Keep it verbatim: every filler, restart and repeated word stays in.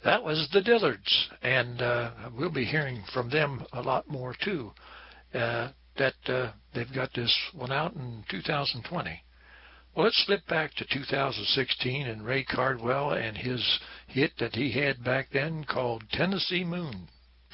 That was the Dillards, and uh, we'll be hearing from them a lot more too. Uh, that uh, they've got this one out in two thousand twenty. Well, let's slip back to two thousand sixteen and Ray Cardwell and his hit that he had back then called Tennessee Moon.